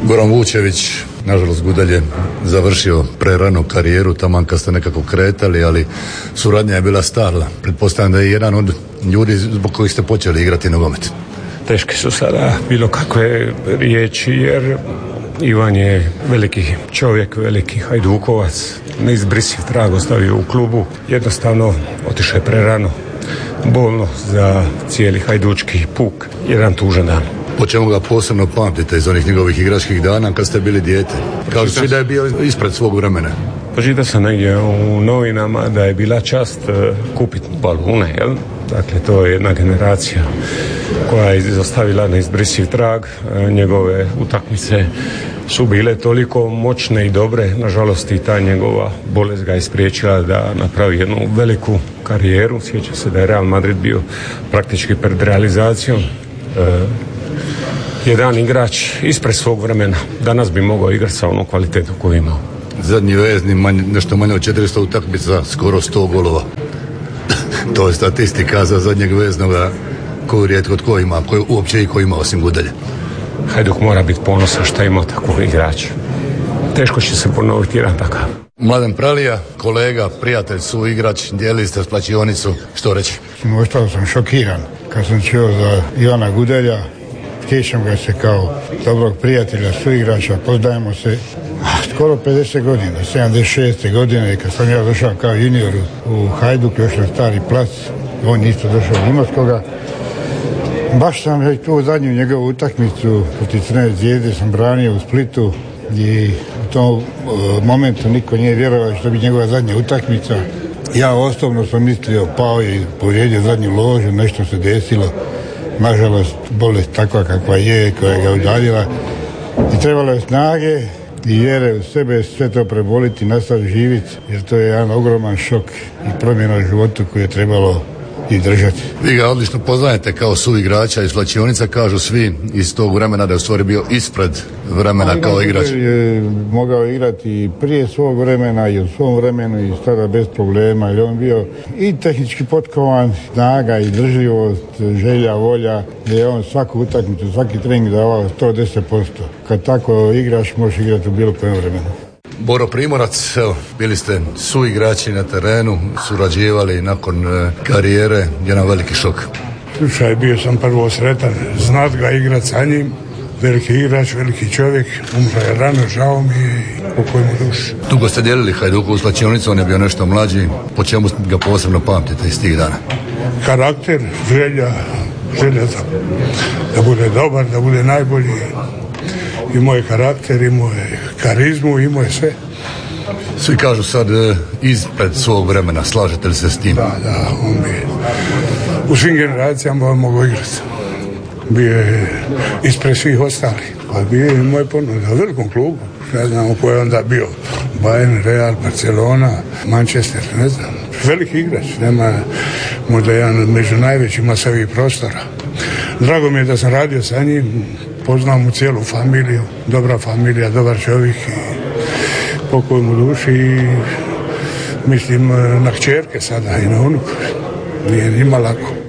Goran Vučević, nažalost Gudelj je završio prerano karijeru, taman kad ste nekako kretali, ali suradnja je bila stalna. Pretpostavljam da je jedan od ljudi zbog kojih ste počeli igrati nogomet. Teške su sada bilo kakve riječi, jer Ivan je veliki čovjek, veliki hajdukovac, neizbrisiv trag ostavio u klubu, jednostavno otišao je prerano, bolno za cijeli hajdučki puk, jedan tužan dan. Po čemu ga posebno pamtite iz onih njegovih igračkih dana kad ste bili dijete? Kažu svi da je bio ispred svog vremena. Pročitao sam negdje u novinama da je bila čast kupiti balune, jel? Dakle, to je jedna generacija koja je izostavila neizbrisiv trag. Njegove utakmice su bile toliko moćne i dobre, nažalost i ta njegova bolest ga je spriječila da napravi jednu veliku karijeru. Sjeća se da je Real Madrid bio praktički pred realizacijom. Jedan igrač ispred svog vremena. Danas bi mogao igrati sa onom kvalitetu koju imao. Zadnji vezni, nešto manje od 400 utakmica, skoro 100 golova. To je statistika za zadnjeg veznoga koju rijetko tko ima, koju uopće i ko ima osim Gudelja. Hajduk mora biti ponosan što ima takvog igrača. Teško će se ponoviti jedan takav. Mladen Pralija, kolega, prijatelj, suigrač, dijelili ste splačionicu, što reći? Ostao sam šokiran kad sam čuo za Ivana Gudelja. Sjećam ga se kao dobrog prijatelja, suigrača, poznajemo se skoro 50 godina, 76. godine kad sam ja došao kao junior u Hajduk, još na Stari plac, on isto došao od Imotskoga. Baš sam već tu zadnju njegovu utakmicu protiv Crvene Zvijezde sam branio u Splitu i u tom momentu niko nije vjerovao što bi njegova zadnja utakmica. Ja osobno sam mislio, pao je i povrijedio zadnju ložu, nešto se desilo. Nažalost, bolest takva kakva je, koja ga udaljila i trebalo je snage i vjere u sebe sve to preboliti, nastaviti živjeti, jer to je jedan ogroman šok i promjena u životu koju je trebalo i držati. Vi ga odlično poznajete kao suigrača iz Slačionica, kažu svi iz tog vremena da je u stvari bio ispred vremena kao igrač. Je mogao igrati i prije svog vremena i u svom vremenu i sada bez problema, jer on bio i tehnički potkovan, snaga, izdržljivost, želja, volja, gdje je on svaku utakmicu, svaki trening davao 110%. Kad tako igraš, možeš igrati u bilo kojem vremenu. Boro Primorac, evo, bili ste suigrači na terenu, surađivali nakon karijere, jedan veliki šok. Slušaj, bio sam prvo sretan, znat ga igrat sa njim, veliki igrač, veliki čovjek, umro je rano, žao mi je i pokoj mu duši. Dugo ste dijelili Hajduku u Slačionicu, on je bio nešto mlađi, po čemu ga posebno pamtite iz tih dana? Karakter, želja da bude dobar, da bude najbolji. Imao je karakter, imao je karizmu, imao je sve. Svi kažu sad ispred svog vremena, slažete li se s tim? Da, on bi u svim generacijama mogao igrati. Bio je ispred svih ostalih. Pa bio je moj ponuda u velikom klubu. Ne znam u kojoj je onda bio. Bayern, Real, Barcelona, Manchester, ne znam. Veliki igrač. Nema, možda jedan među najvećima sa ovih prostora. Drago mi je da sam radio sa njim. Poznam mu cijelu familiju, dobra familija, dobar čovjek i pokoj mu duši i mislim na kćerke sada i na unuku. Nije njima lako.